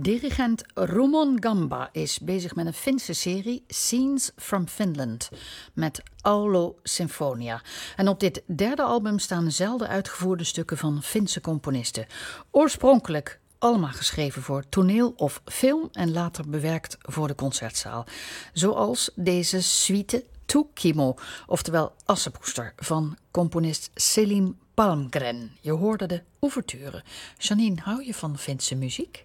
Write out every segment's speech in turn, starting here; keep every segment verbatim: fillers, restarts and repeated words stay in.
Dirigent Rumon Gamba is bezig met een Finse serie Scenes from Finland met Aulo Sinfonia. En op dit derde album staan zelden uitgevoerde stukken van Finse componisten. Oorspronkelijk allemaal geschreven voor toneel of film en later bewerkt voor de concertzaal. Zoals deze suite Tukimo, oftewel Assepoester van componist Selim Palmgren. Je hoorde de ouverture. Janine, hou je van Finse muziek?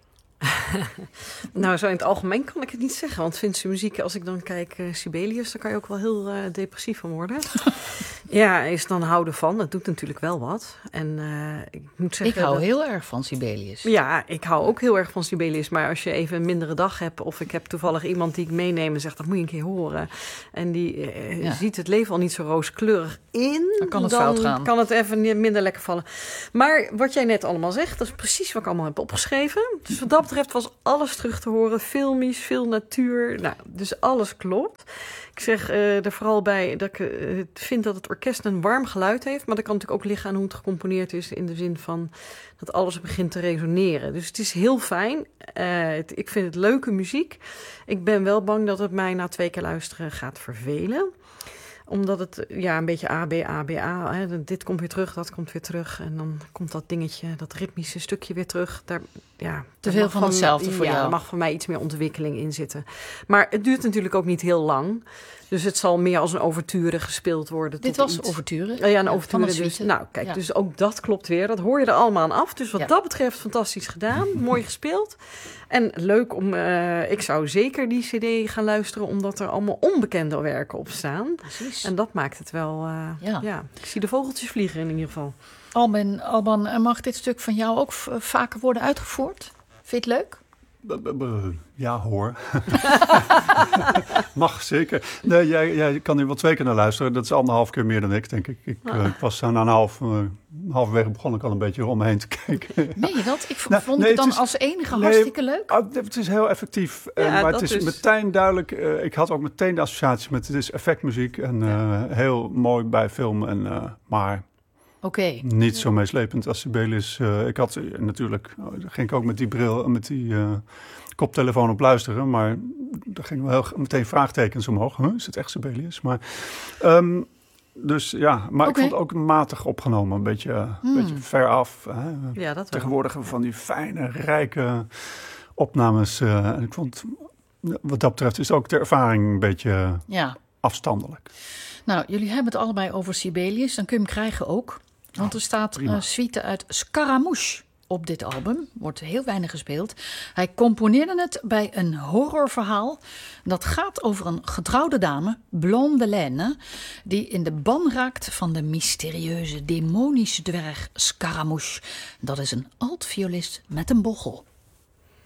Nou, zo in het algemeen kan ik het niet zeggen. Want Finse muziek, als ik dan kijk uh, Sibelius, daar kan je ook wel heel uh, depressief van worden. Ja, is dan houden van. Dat doet natuurlijk wel wat. En uh, ik moet zeggen... Ik hou dat... heel erg van Sibelius. Ja, ik hou ook heel erg van Sibelius. Maar als je even een mindere dag hebt, of ik heb toevallig iemand die ik meeneem en zegt, dat moet je een keer horen. En die uh, ja. ziet het leven al niet zo rooskleurig in. Dan kan het dan fout gaan. kan het even minder lekker vallen. Maar wat jij net allemaal zegt, dat is precies wat ik allemaal heb opgeschreven. Dus wat dat betreft was alles terug te horen. Filmisch, veel natuur. Nou, dus alles klopt. Ik zeg uh, er vooral bij dat ik uh, vind dat het orkest een warm geluid heeft. Maar dat kan natuurlijk ook liggen aan hoe het gecomponeerd is. In de zin van dat alles begint te resoneren. Dus het is heel fijn. Uh, het, ik vind het leuke muziek. Ik ben wel bang dat het mij na twee keer luisteren gaat vervelen. Omdat het ja, een beetje A, B, A, B, A. Hè. Dit komt weer terug, dat komt weer terug. En dan komt dat dingetje, dat ritmische stukje weer terug. Daar, ja, Te veel van hetzelfde voor ja, jou. Er mag voor mij iets meer ontwikkeling in zitten. Maar het duurt natuurlijk ook niet heel lang. Dus het zal meer als een ouverture gespeeld worden. Dit tot was iets. ouverture? Uh, ja, een ouverture. Van een Dus, suite. nou, kijk, Ja. dus ook dat klopt weer. Dat hoor je er allemaal aan af. Dus wat Ja. dat betreft fantastisch gedaan. Mooi gespeeld. En leuk om... Uh, ik zou zeker die cd gaan luisteren, omdat er allemaal onbekende werken op staan. Precies. En dat maakt het wel... Uh, Ja. ja. Ik zie de vogeltjes vliegen in ieder geval. Alban, Alban, mag dit stuk van jou ook v- vaker worden uitgevoerd? Vind je het leuk? Ja, hoor. Mag zeker. Nee, jij, jij kan hier wel twee keer naar luisteren. Dat is anderhalf keer meer dan ik, denk ik. Ik, ah. uh, ik was na een half, uh, halverwege begon ik al een beetje om me heen te kijken. Meen je dat? Ik v- nou, vond nee, het dan het is, als enige nee, hartstikke leuk. Uh, het is heel effectief. Ja, uh, maar dat het is dus. meteen duidelijk. Uh, ik had ook meteen de associatie met het is effectmuziek. En uh, ja. heel mooi bij film. En, uh, maar... Okay. Niet zo meeslepend als Sibelius. Uh, ik had uh, natuurlijk, uh, daar ging ik ook met die bril, met die uh, koptelefoon op luisteren, maar er gingen wel heel, meteen vraagtekens omhoog. Huh, is het echt Sibelius? Maar, um, dus ja, maar okay. ik vond het ook matig opgenomen, een beetje, uh, hmm. beetje ver af. Hè. Ja, dat Tegenwoordig hebben we van die fijne, rijke opnames. Uh, en ik vond, wat dat betreft, is ook de ervaring een beetje ja. afstandelijk. Nou, jullie hebben het allebei over Sibelius, dan kun je hem krijgen ook. Want er staat een uh, suite uit Scaramouche op dit album. Wordt heel weinig gespeeld. Hij componeerde het bij een horrorverhaal. Dat gaat over een getrouwde dame, Blondelaine, die in de ban raakt van de mysterieuze, demonische dwerg Scaramouche. Dat is een altviolist met een bochel.